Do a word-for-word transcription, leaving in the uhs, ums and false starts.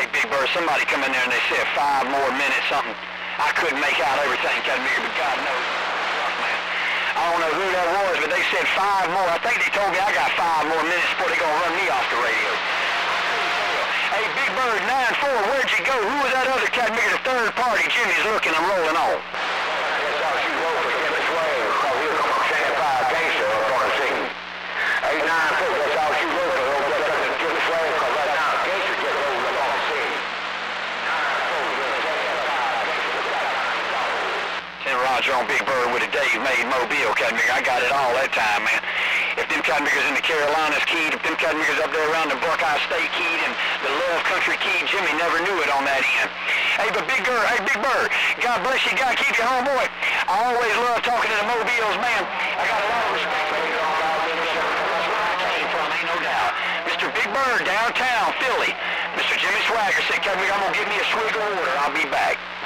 Hey, Big Bird, somebody come in there and they said five more minutes, something. I couldn't make out everything, Captain Bigger, but God knows. Man. I don't know who that was, but they said five more. I think they told me I got five more minutes before they're going to run me off the radio. Hey, Big Bird, nine four, where'd you go? Who was that other Captain Bigger, the third party? Jimmy's looking, I'm rolling on. That's how she rolled for Jimmy Swain, because he was from seventy-five gangster up on the scene. Hey, nine four, that's how she rolled for Jimmy Swain, because right now, gangster just rolled up on the scene. Sent Roger on Big Bird with a Dave made Mobile, Captain Bigger. I got it all that time, man. If them Captain Biggers in the Carolinas keyed, if them Captain Biggers up there around the Buckeye State keyed, and the Love Country keyed, Jimmy never knew it on that end. Hey, but Big Bird, hey, Big Bird, God bless you, God keep you, homeboy. I always love talking to the Mobiles, man. I got a lot of respect for you. That's where I came from, ain't no doubt. Mister Big Bird, downtown Philly. Mister Jimmy Swagger said, Captain Bigger, I'm going to give me a swig of water. I'll be back.